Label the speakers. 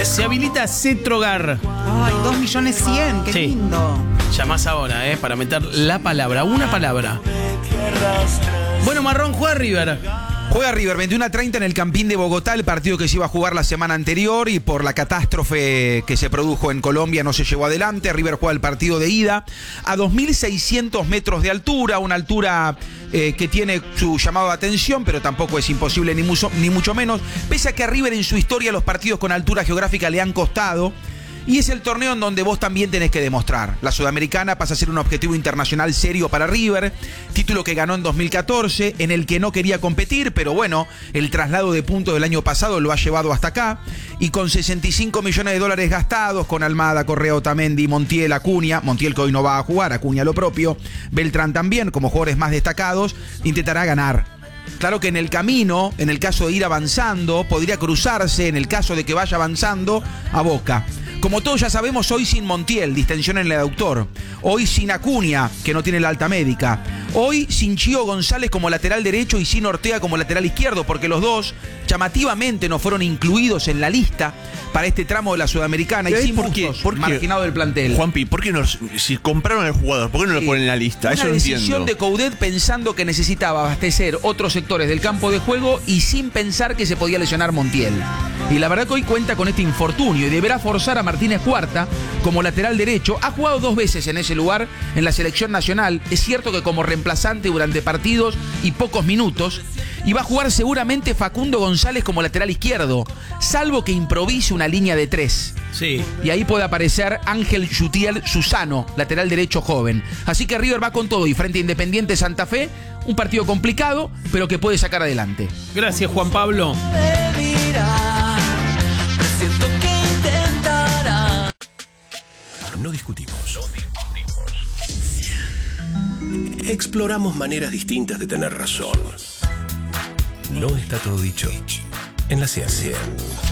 Speaker 1: Se habilita Cetrogar.
Speaker 2: Ay, 2.100.000, qué
Speaker 1: Sí.
Speaker 2: lindo.
Speaker 1: Llamás ahora, para meter la palabra, una palabra. Bueno, Marrón, juega River.
Speaker 3: Juega River 21:30 en el Campín de Bogotá, el partido que se iba a jugar la semana anterior y por la catástrofe que se produjo en Colombia no se llevó adelante. River juega el partido de ida a 2.600 metros de altura, una altura que tiene su llamado de atención, pero tampoco es imposible ni mucho menos, pese a que a River en su historia los partidos con altura geográfica le han costado. Y es el torneo en donde vos también tenés que demostrar. La Sudamericana pasa a ser un objetivo internacional serio para River, título que ganó en 2014, en el que no quería competir, pero bueno, el traslado de puntos del año pasado lo ha llevado hasta acá, y con 65 millones de dólares gastados, con Almada, Correa, Otamendi, Montiel, Acuña, Montiel que hoy no va a jugar, Acuña lo propio, Beltrán también, como jugadores más destacados, intentará ganar. Claro que en el camino, en el caso de ir avanzando, podría cruzarse, en el caso de que vaya avanzando, a Boca. Como todos ya sabemos, hoy sin Montiel, distensión en el aductor. Hoy sin Acuña, que no tiene la alta médica. Hoy sin Chío González como lateral derecho y sin Ortega como lateral izquierdo, porque los dos llamativamente no fueron incluidos en la lista para este tramo de la Sudamericana y sin Bustos, marginado del plantel.
Speaker 4: Juanpi, ¿por qué no, si compraron al jugador, por qué no lo ponen en la lista? Eso
Speaker 3: Una
Speaker 4: no
Speaker 3: decisión
Speaker 4: entiendo.
Speaker 3: de Coudet pensando que necesitaba abastecer otros sectores del campo de juego y sin pensar que se podía lesionar Montiel. Y la verdad que hoy cuenta con este infortunio y deberá forzar a Martínez Cuarta como lateral derecho. Ha jugado 2 veces en ese lugar en la selección nacional. Es cierto que como reemplazante durante partidos y pocos minutos. Y va a jugar seguramente Facundo González como lateral izquierdo, salvo que improvise una línea de 3.
Speaker 1: Sí.
Speaker 3: Y ahí puede aparecer Ángel Yutiel Susano, lateral derecho joven. Así que River va con todo y frente a Independiente Santa Fe, un partido complicado, pero que puede sacar adelante.
Speaker 1: Gracias, Juan Pablo.
Speaker 5: No discutimos. Exploramos maneras distintas de tener razón. No está todo dicho en la ciencia.